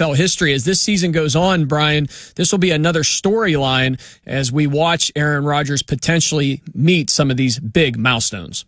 NFL history. As this season goes on, Brian, this will be another storyline as we watch Aaron Rodgers potentially meet some of these big milestones.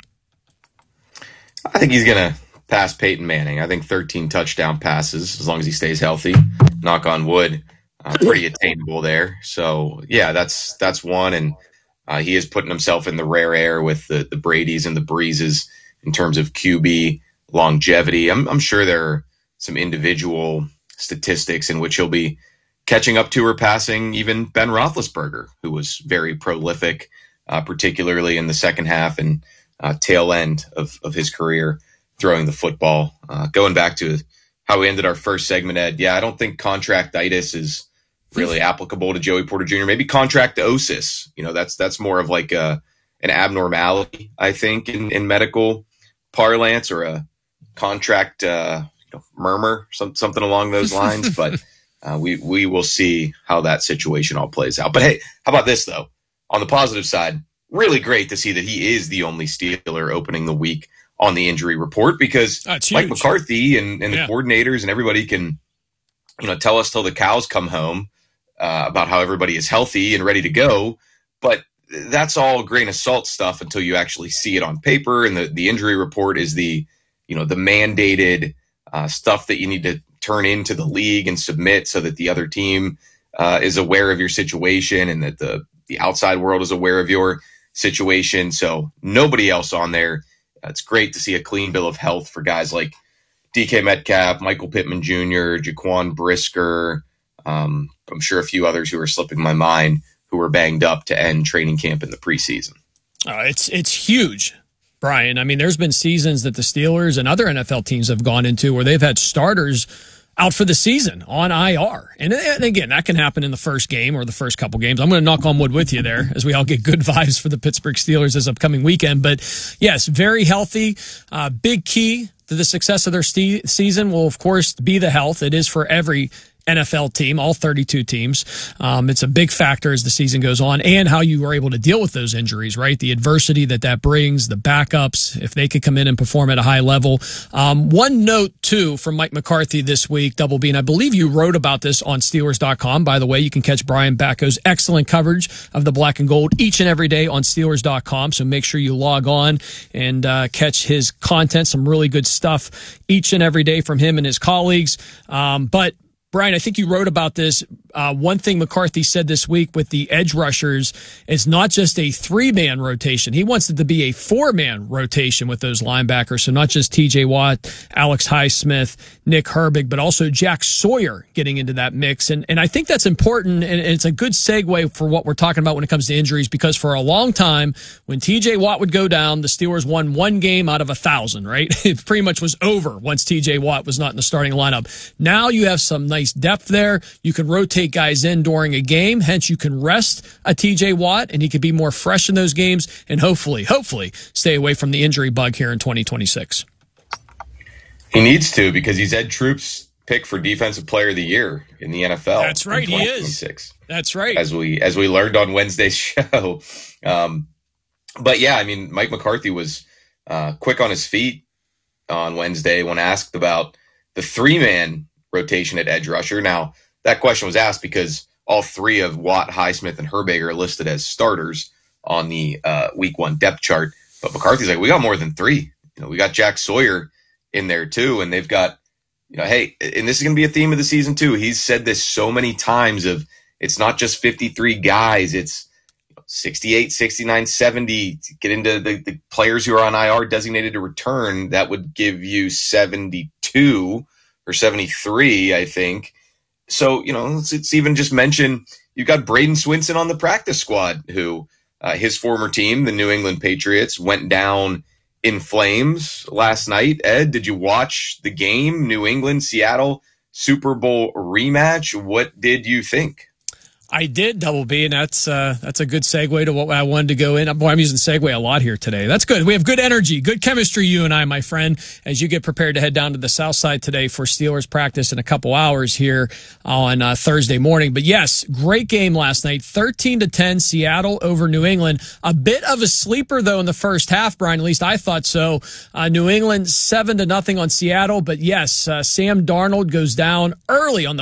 I think he's going to pass Peyton Manning. I think 13 touchdown passes, as long as he stays healthy, knock on wood, pretty attainable there. So, yeah, that's one. And he is putting himself in the rare air with the Bradys and the Breezes in terms of QB longevity. I'm sure there are some individual statistics in which he'll be catching up to or passing even Ben Roethlisberger, who was very prolific, particularly in the second half and tail end of his career throwing the football. Going back to how we ended our first segment, Ed, I don't think contractitis is really applicable to Joey Porter Jr. Maybe contractosis. That's more of like an abnormality, I think, in medical parlance, or a contract murmur, something along those lines. But we will see how that situation all plays out. But hey, how about this, though? On the positive side, really great to see that he is the only Steeler opening the week on the injury report, because Mike McCarthy and the coordinators and everybody can tell us till the cows come home about how everybody is healthy and ready to go. But that's all grain of salt stuff until you actually see it on paper. And the injury report is the mandated stuff that you need to turn into the league and submit so that the other team is aware of your situation and that the outside world is aware of your situation. So nobody else on there. It's great to see a clean bill of health for guys like DK Metcalf, Michael Pittman Jr., Jaquan Brisker. I'm sure a few others who are slipping my mind who were banged up to end training camp in the preseason. It's huge, Brian. I mean, there's been seasons that the Steelers and other NFL teams have gone into where they've had starters out for the season on IR. And again, that can happen in the first game or the first couple games. I'm going to knock on wood with you there as we all get good vibes for the Pittsburgh Steelers this upcoming weekend. But yes, very healthy. Big key to the success of their season will, of course, be the health. It is for every NFL team, all 32 teams. It's a big factor as the season goes on, and how you are able to deal with those injuries, right? The adversity that brings, the backups, if they could come in and perform at a high level. One note, too, from Mike McCarthy this week, Double B, and I believe you wrote about this on Steelers.com. By the way, you can catch Brian Backo's excellent coverage of the black and gold each and every day on Steelers.com, so make sure you log on and catch his content, some really good stuff each and every day from him and his colleagues. But Brian, I think you wrote about this. One thing McCarthy said this week with the edge rushers is not just a 3-man rotation. He wants it to be a 4-man rotation with those linebackers. So not just TJ Watt, Alex Highsmith, Nick Herbig, but also Jack Sawyer getting into that mix. And I think that's important, and it's a good segue for what we're talking about when it comes to injuries, because for a long time, when TJ Watt would go down, the Steelers won one game out of 1,000, right? It pretty much was over once TJ Watt was not in the starting lineup. Now you have some nice depth there. You can rotate guys in during a game. Hence, you can rest a TJ Watt, and he could be more fresh in those games and hopefully stay away from the injury bug here in 2026. He needs to, because he's Ed Troop's pick for Defensive Player of the Year in the NFL. That's right, he is. That's right. As we learned on Wednesday's show. But yeah, I mean, Mike McCarthy was quick on his feet on Wednesday when asked about the 3-man rotation at edge rusher. Now, that question was asked because all three of Watt, Highsmith, and Herbig are listed as starters on the week 1 depth chart. But McCarthy's like, we got more than 3. We got Jack Sawyer in there too, and they've got, hey, and this is going to be a theme of the season too. He's said this so many times of it's not just 53 guys, it's 68, 69, 70. Get into the players who are on IR designated to return, that would give you 72 or 73, I think. So, let's even just mention you've got Braden Swinson on the practice squad, who his former team, the New England Patriots, went down in flames last night. Ed, did you watch the game? New England, Seattle, Super Bowl rematch. What did you think? I did, Double B, and that's a good segue to what I wanted to go in. Boy, I'm using segue a lot here today. That's good. We have good energy, good chemistry, you and I, my friend, as you get prepared to head down to the South Side today for Steelers practice in a couple hours here on Thursday morning. But yes, great game last night, 13-10, Seattle over New England. A bit of a sleeper, though, in the first half, Brian, at least I thought so. New England 7-0 on Seattle, but yes, Sam Darnold goes down early on the